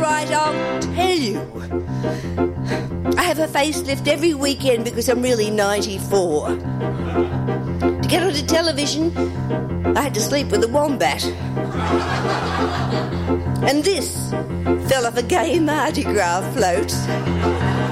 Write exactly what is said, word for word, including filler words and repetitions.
right, I'll tell you. I have a facelift every weekend because I'm really ninety-four. To get onto television, I had to sleep with a wombat. And this fell off a gay Mardi Gras float.